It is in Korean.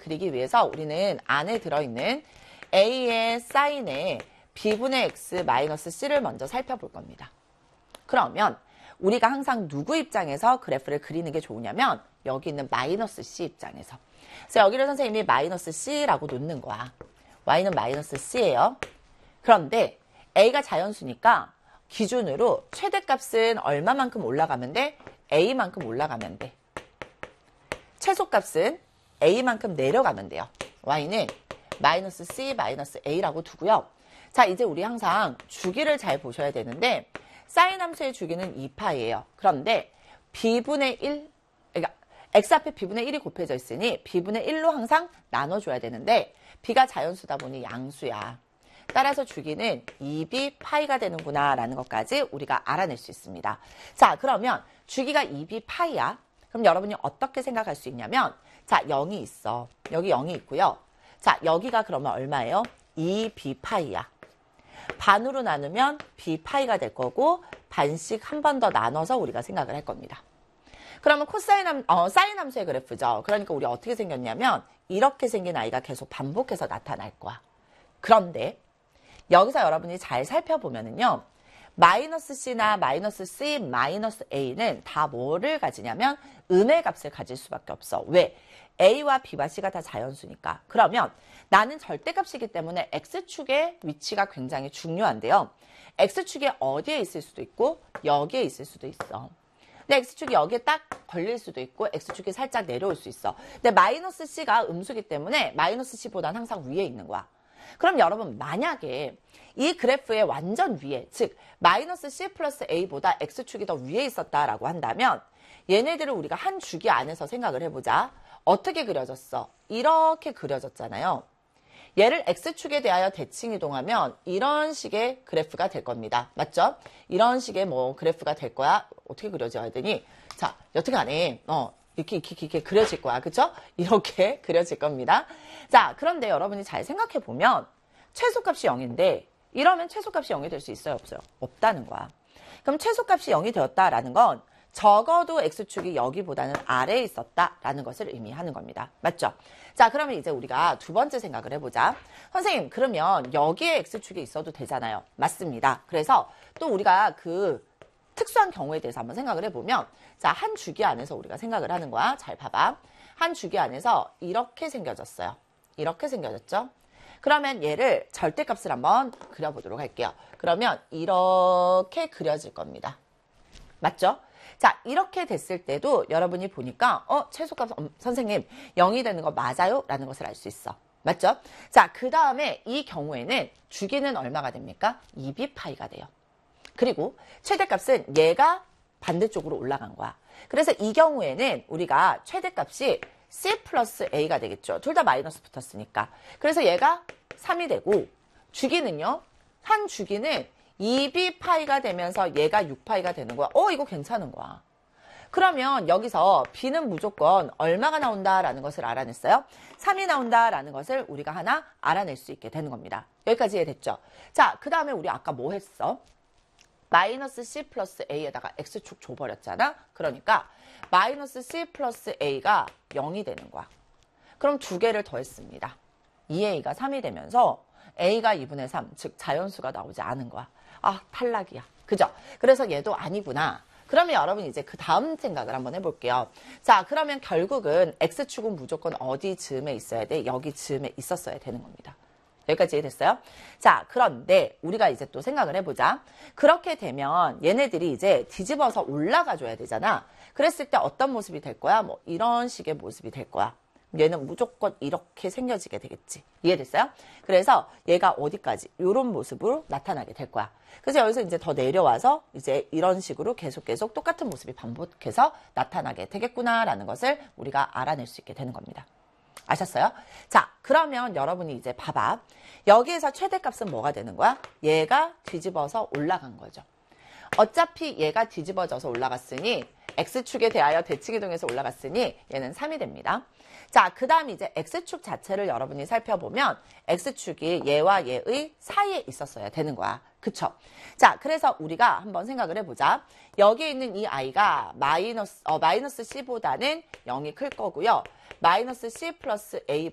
그리기 위해서 우리는 안에 들어있는 A의 사인에 B분의 X 마이너스 C를 먼저 살펴볼 겁니다. 그러면 우리가 항상 누구 입장에서 그래프를 그리는 게 좋으냐면 여기 있는 마이너스 C 입장에서. 그래서 여기를 선생님이 마이너스 C라고 놓는 거야. Y는 마이너스 C예요. 그런데 A가 자연수니까 기준으로 최대값은 얼마만큼 올라가면 돼? A만큼 올라가면 돼. 최소값은 A만큼 내려가면 돼요. Y는 마이너스 C 마이너스 A라고 두고요. 자, 이제 우리 항상 주기를 잘 보셔야 되는데 사인 함수의 주기는 2파이예요. 그런데 B분의 1, 그러니까 X 앞에 B분의 1이 곱해져 있으니 B분의 1로 항상 나눠줘야 되는데 B가 자연수다 보니 양수야. 따라서 주기는 2B 파이가 되는구나 라는 것까지 우리가 알아낼 수 있습니다. 자, 그러면 주기가 2B 파이야. 그럼 여러분이 어떻게 생각할 수 있냐면 자, 0이 있어. 여기 0이 있고요. 자, 여기가 그러면 얼마예요? 2B 파이야. 반으로 나누면 B 파이가 될 거고 반씩 한 번 더 나눠서 우리가 생각을 할 겁니다. 그러면 사인 함수의 그래프죠. 그러니까 우리 어떻게 생겼냐면 이렇게 생긴 아이가 계속 반복해서 나타날 거야. 그런데 여기서 여러분이 잘 살펴보면은요. 마이너스 C나 마이너스 C 마이너스 A는 다 뭐를 가지냐면 음의 값을 가질 수밖에 없어. 왜? A와 B와 C가 다 자연수니까. 그러면 나는 절대값이기 때문에 X축의 위치가 굉장히 중요한데요. X축이 어디에 있을 수도 있고 여기에 있을 수도 있어. 근데 X축이 여기에 딱 걸릴 수도 있고 X축이 살짝 내려올 수 있어. 근데 마이너스 C가 음수기 때문에 마이너스 C보다는 항상 위에 있는 거야. 그럼 여러분 만약에 이 그래프의 완전 위에 즉 마이너스 C 플러스 A보다 X축이 더 위에 있었다라고 한다면 얘네들을 우리가 한 주기 안에서 생각을 해보자. 어떻게 그려졌어? 이렇게 그려졌잖아요. 얘를 X축에 대하여 대칭 이동하면 이런 식의 그래프가 될 겁니다. 맞죠? 이런 식의 뭐 그래프가 될 거야. 어떻게 그려져야 되니? 자, 여튼간에 이렇게 그려질 거야. 그쵸? 이렇게 그려질 겁니다. 자, 그런데 여러분이 잘 생각해 보면 최소값이 0인데 이러면 최소값이 0이 될 수 있어요? 없어요? 없다는 거야. 그럼 최소값이 0이 되었다라는 건 적어도 X축이 여기보다는 아래에 있었다라는 것을 의미하는 겁니다. 맞죠? 자, 그러면 이제 우리가 두 번째 생각을 해보자. 선생님, 그러면 여기에 X축이 있어도 되잖아요. 맞습니다. 그래서 또 우리가 그 특수한 경우에 대해서 한번 생각을 해보면 자, 한 주기 안에서 우리가 생각을 하는 거야. 잘 봐봐. 한 주기 안에서 이렇게 생겨졌어요. 이렇게 생겨졌죠? 그러면 얘를 절대값을 한번 그려보도록 할게요. 그러면 이렇게 그려질 겁니다. 맞죠? 자, 이렇게 됐을 때도 여러분이 보니까 최소값 선생님 0이 되는 거 맞아요? 라는 것을 알 수 있어. 맞죠? 자, 그 다음에 이 경우에는 주기는 얼마가 됩니까? 2B 파이가 돼요. 그리고 최대값은 얘가 반대쪽으로 올라간 거야. 그래서 이 경우에는 우리가 최대값이 C 플러스 A가 되겠죠. 둘 다 마이너스 붙었으니까. 그래서 얘가 3이 되고 주기는요. 한 주기는 2B 파이가 되면서 얘가 6파이가 되는 거야. 이거 괜찮은 거야. 그러면 여기서 B는 무조건 얼마가 나온다라는 것을 알아냈어요. 3이 나온다라는 것을 우리가 하나 알아낼 수 있게 되는 겁니다. 여기까지 이해됐죠? 자, 그 다음에 우리 아까 뭐 했어? 마이너스 C 플러스 A에다가 X축 줘버렸잖아. 그러니까 마이너스 C 플러스 A가 0이 되는 거야. 그럼 두 개를 더했습니다. 2A가 3이 되면서 A가 2분의 3, 즉 자연수가 나오지 않은 거야. 아, 탈락이야. 그죠? 그래서 얘도 아니구나. 그러면 여러분 이제 그 다음 생각을 한번 해볼게요. 자, 그러면 결국은 X축은 무조건 어디 즈음에 있어야 돼? 여기 즈음에 있었어야 되는 겁니다. 여기까지 이해됐어요? 자, 그런데 우리가 이제 또 생각을 해보자. 그렇게 되면 얘네들이 이제 뒤집어서 올라가 줘야 되잖아. 그랬을 때 어떤 모습이 될 거야? 뭐 이런 식의 모습이 될 거야. 얘는 무조건 이렇게 생겨지게 되겠지. 이해됐어요? 그래서 얘가 어디까지? 이런 모습으로 나타나게 될 거야. 그래서 여기서 이제 더 내려와서 이제 이런 식으로 계속 똑같은 모습이 반복해서 나타나게 되겠구나라는 것을 우리가 알아낼 수 있게 되는 겁니다. 아셨어요? 자, 그러면 여러분이 이제 봐봐. 여기에서 최대값은 뭐가 되는 거야? 얘가 뒤집어서 올라간 거죠. 어차피 얘가 뒤집어져서 올라갔으니 X축에 대하여 대칭이동해서 올라갔으니 얘는 3이 됩니다. 자, 그 다음 이제 X축 자체를 여러분이 살펴보면 X축이 얘와 얘의 사이에 있었어야 되는 거야. 그쵸? 자, 그래서 우리가 한번 생각을 해보자. 여기에 있는 이 아이가 마이너스 C보다는 0이 클 거고요. 마이너스 C 플러스 A